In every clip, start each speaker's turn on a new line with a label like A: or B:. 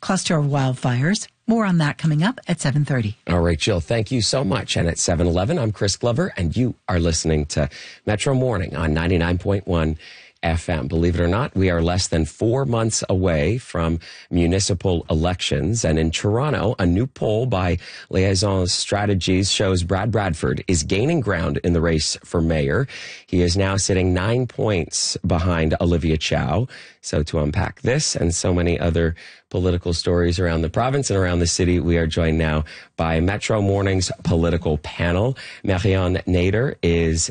A: cluster of wildfires. More on that coming up at 7:30.
B: All right, Jill, thank you so much. And at 7:11, I'm Chris Glover, and you are listening to Metro Morning on 99.1 FM. Believe it or not, we are less than 4 months away from municipal elections. And in Toronto, a new poll by Liaison Strategies shows Brad Bradford is gaining ground in the race for mayor. He is now sitting 9 points behind Olivia Chow. So to unpack this and so many other political stories around the province and around the city, we are joined now by Metro Morning's political panel. Marianne Nader is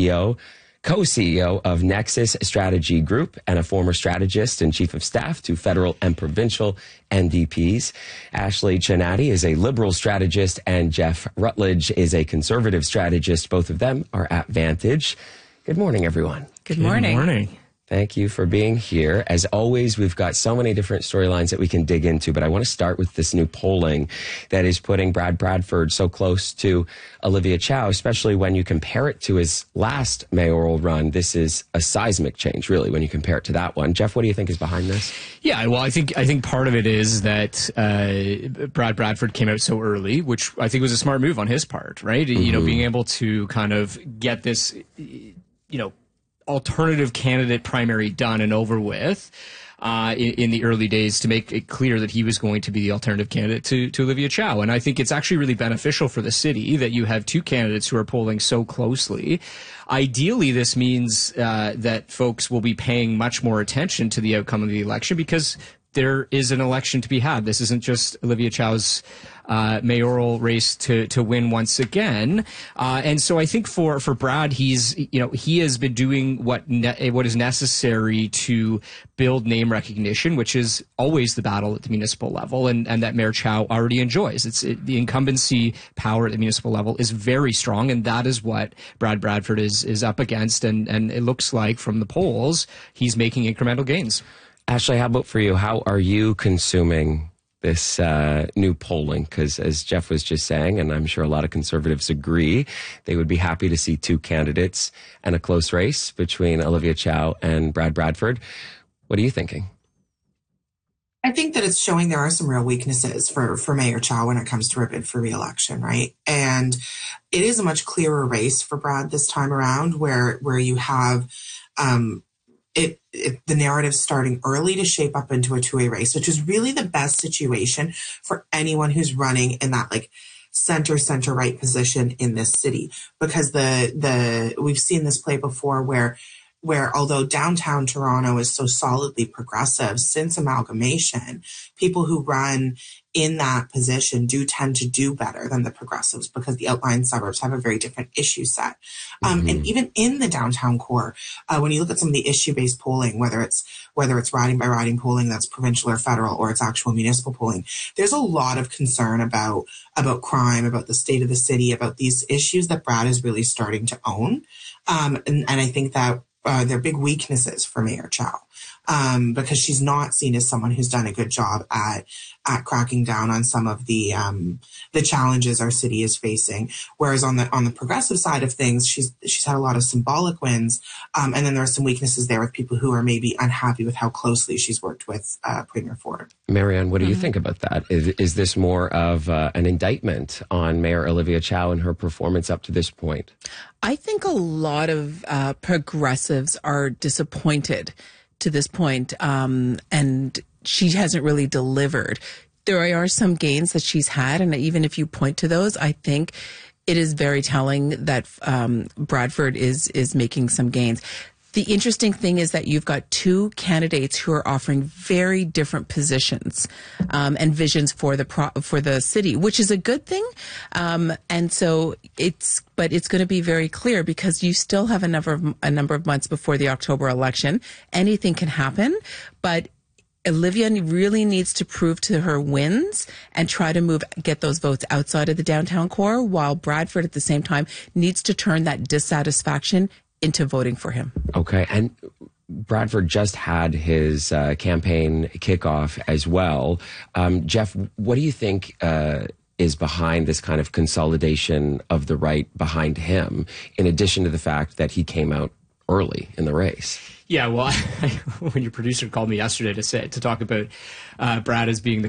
B: co-CEO of Nexus Strategy Group and a former strategist and chief of staff to federal and provincial NDPs. Ashley Chenati is a liberal strategist and Jeff Rutledge is a conservative strategist. Both of them are at Vantage. Good morning, everyone.
A: Good morning.
C: Good morning.
B: Thank you for being here. As always, we've got so many different storylines that we can dig into, but I want to start with this new polling that is putting Brad Bradford so close to Olivia Chow, especially when you compare it to his last mayoral run. This is a seismic change, really, when you compare it to that one. Jeff, what do you think is behind this?
C: Yeah, well, I think part of it is that Brad Bradford came out so early, which I think was a smart move on his part, right? Mm-hmm. You know, being able to kind of get this, alternative candidate primary done and over with in the early days to make it clear that he was going to be the alternative candidate to Olivia Chow. And I think it's actually really beneficial for the city that you have two candidates who are polling so closely. Ideally, this means that folks will be paying much more attention to the outcome of the election because there is an election to be had. This isn't just Olivia Chow's mayoral race to win once again. And so I think for Brad, he has been doing what is necessary to build name recognition, which is always the battle at the municipal level, and that Mayor Chow already enjoys. The incumbency power at the municipal level is very strong, and that is what Brad Bradford is up against. And it looks like from the polls, he's making incremental gains.
B: Ashley, how about for you? How are you consuming this new polling? Because as Jeff was just saying, and I'm sure a lot of conservatives agree, they would be happy to see two candidates and a close race between Olivia Chow and Brad Bradford. What are you thinking?
D: I think that it's showing there are some real weaknesses for Mayor Chow when it comes to her bid for re-election, right? And it is a much clearer race for Brad this time around where you have the narrative starting early to shape up into a two-way race, which is really the best situation for anyone who's running in that center right position in this city, because we've seen this play before where although downtown Toronto is so solidly progressive since amalgamation, people who run in that position do tend to do better than the progressives because the outlying suburbs have a very different issue set. And even in the downtown core, when you look at some of the issue-based polling, whether it's riding by riding polling that's provincial or federal, or it's actual municipal polling, there's a lot of concern about crime, about the state of the city, about these issues that Brad is really starting to own. And I think that they're big weaknesses for Mayor Chow, because she's not seen as someone who's done a good job at cracking down on some of the challenges our city is facing. Whereas on the progressive side of things, she's had a lot of symbolic wins, and then there are some weaknesses there with people who are maybe unhappy with how closely she's worked with Premier Ford.
B: Marianne, what do you think about that? Is this more of an indictment on Mayor Olivia Chow and her performance up to this point?
E: I think a lot of progressives are disappointed to this point, and she hasn't really delivered. There are some gains that she's had, and even if you point to those, I think it is very telling that Bradford is making some gains. The interesting thing is that you've got two candidates who are offering very different positions and visions for the city, which is a good thing. And so it's going to be very clear because you still have a number of months before the October election. Anything can happen, but Olivia really needs to prove to her wins and try to get those votes outside of the downtown core, while Bradford at the same time needs to turn that dissatisfaction into voting for him.
B: Okay. And Bradford just had his campaign kickoff as well. Jeff, what do you think is behind this kind of consolidation of the right behind him, in addition to the fact that he came out early in the race?
C: Yeah, well, when your producer called me yesterday to talk about Brad as being the